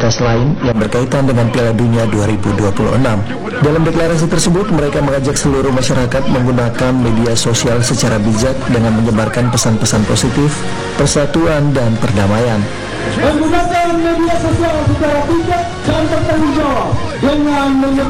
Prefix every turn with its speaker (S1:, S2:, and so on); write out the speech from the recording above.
S1: prioritas lain yang berkaitan dengan Piala Dunia 2026. Dalam deklarasi tersebut, mereka mengajak seluruh masyarakat menggunakan media sosial secara bijak dengan menyebarkan pesan-pesan positif, persatuan, dan perdamaian.
S2: Menggunakan media sosial secara bijak dan bertanggung jawab dengan